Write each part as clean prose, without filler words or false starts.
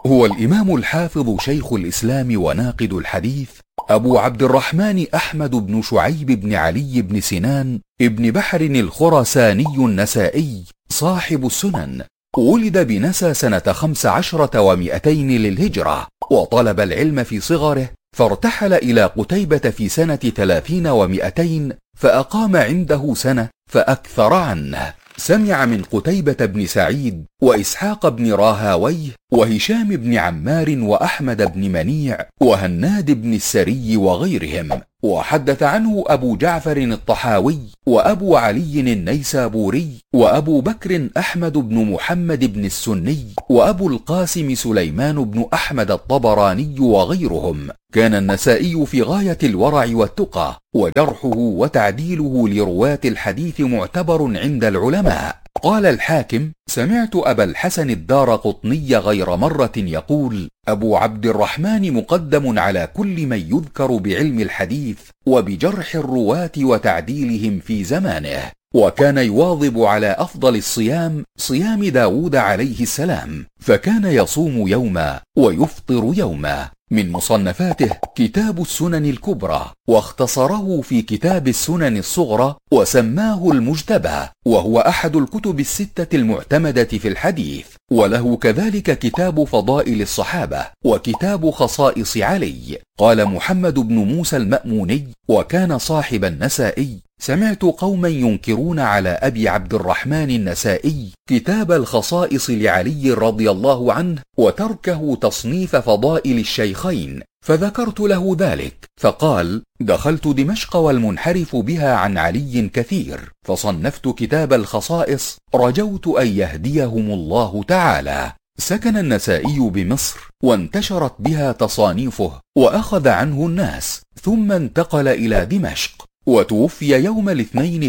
هو الإمام الحافظ شيخ الإسلام وناقد الحديث أبو عبد الرحمن أحمد بن شعيب بن علي بن سنان ابن بحر الخراساني النسائي صاحب السنن. ولد بنسى سنة 15 و200 للهجرة، وطلب العلم في صغره، فارتحل إلى قتيبة في سنة 30 و200 فأقام عنده سنة فأكثر عنه. سمع من قتيبة بن سعيد وإسحاق بن راهاويه وهشام بن عمار وأحمد بن منيع وهناد بن السري وغيرهم. وحدث عنه أبو جعفر الطحاوي وأبو علي النيسابوري وأبو بكر أحمد بن محمد بن السني وأبو القاسم سليمان بن أحمد الطبراني وغيرهم. كان النسائي في غاية الورع والتقى، وجرحه وتعديله لرواة الحديث معتبر عند العلماء. قال الحاكم: سمعت أبا الحسن الدارقطني غير مرة يقول: أبو عبد الرحمن مقدم على كل من يذكر بعلم الحديث وبجرح الرواة وتعديلهم في زمانه. وكان يواظب على أفضل الصيام، صيام داود عليه السلام، فكان يصوم يوما ويفطر يوما. من مصنفاته كتاب السنن الكبرى، واختصره في كتاب السنن الصغرى وسماه المجتبى، وهو أحد الكتب الستة المعتمدة في الحديث. وله كذلك كتاب فضائل الصحابة وكتاب خصائص علي. قال محمد بن موسى المأموني، وكان صاحب النسائي: سمعت قوما ينكرون على أبي عبد الرحمن النسائي كتاب الخصائص لعلي رضي الله عنه وتركه تصنيف فضائل الشيخين، فذكرت له ذلك، فقال: دخلت دمشق والمنحرف بها عن علي كثير، فصنفت كتاب الخصائص، رجوت أن يهديهم الله تعالى. سكن النسائي بمصر، وانتشرت بها تصانيفه وأخذ عنه الناس، ثم انتقل إلى دمشق، وتوفي يوم الاثنين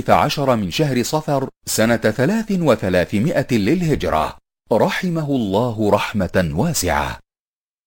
13 من شهر صفر سنة 3300 للهجرة، رحمه الله رحمة واسعة.